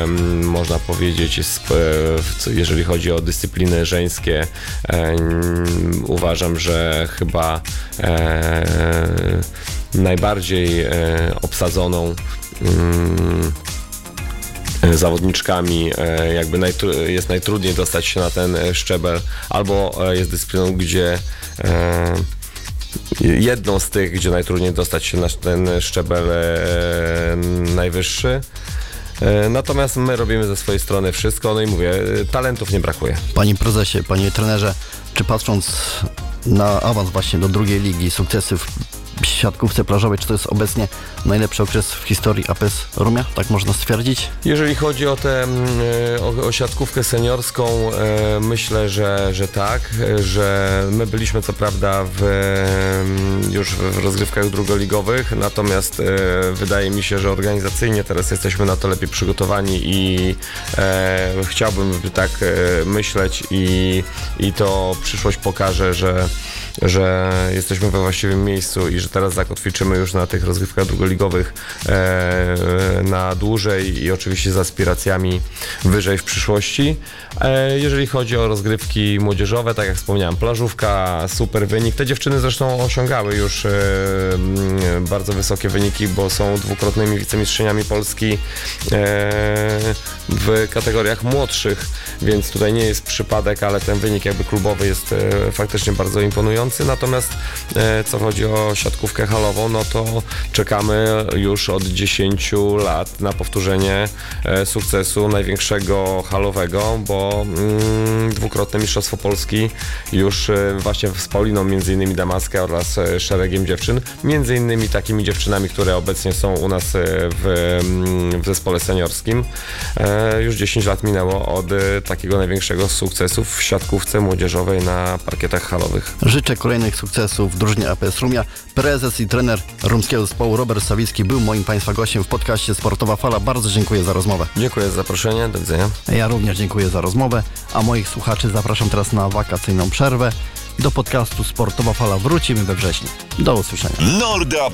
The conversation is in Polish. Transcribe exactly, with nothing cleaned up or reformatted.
można powiedzieć, jeżeli chodzi o dyscypliny żeńskie, uważam, że chyba najbardziej obsadzoną zawodniczkami jakby najtru- jest najtrudniej dostać się na ten szczebel, albo jest dyscypliną, gdzie jedną z tych, gdzie najtrudniej dostać się na ten szczebel najwyższy. Natomiast my robimy ze swojej strony wszystko, no i mówię, talentów nie brakuje. Panie prezesie, panie trenerze, czy patrząc na awans właśnie do drugiej ligi, sukcesy w siatkówce plażowej, czy to jest obecnie najlepszy okres w historii A P S Rumia? Tak można stwierdzić? Jeżeli chodzi o tę o, o siatkówkę seniorską, myślę, że, że tak, że my byliśmy co prawda w, już w rozgrywkach drugoligowych, natomiast wydaje mi się, że organizacyjnie teraz jesteśmy na to lepiej przygotowani i e, chciałbym tak myśleć i, i to przyszłość pokaże, że że jesteśmy we właściwym miejscu i że teraz zakotwiczymy już na tych rozgrywkach drugoligowych e, na dłużej i oczywiście z aspiracjami wyżej w przyszłości. E, jeżeli chodzi o rozgrywki młodzieżowe, tak jak wspomniałem, plażówka, super wynik. Te dziewczyny zresztą osiągały już e, bardzo wysokie wyniki, bo są dwukrotnymi wicemistrzyniami Polski e, w kategoriach młodszych, więc tutaj nie jest przypadek, ale ten wynik jakby klubowy jest e, faktycznie bardzo imponujący. Natomiast e, co chodzi o siatkówkę halową, no to czekamy już od dziesięciu lat na powtórzenie e, sukcesu największego halowego, bo mm, dwukrotne Mistrzostwo Polski już e, właśnie z Pauliną między innymi Damaskę oraz e, szeregiem dziewczyn, między innymi takimi dziewczynami, które obecnie są u nas e, w, w zespole seniorskim. E, już dziesięć lat minęło od e, takiego największego sukcesu w siatkówce młodzieżowej na parkietach halowych. Życzę kolejnych sukcesów w drużynie A P S Rumia. Prezes i trener rumskiego zespołu Robert Sawicki był moim Państwa gościem w podcaście Sportowa Fala. Bardzo dziękuję za rozmowę. Dziękuję za zaproszenie. Do widzenia. Ja również dziękuję za rozmowę, a moich słuchaczy zapraszam teraz na wakacyjną przerwę. Do podcastu Sportowa Fala wrócimy we wrześniu. Do usłyszenia. Norda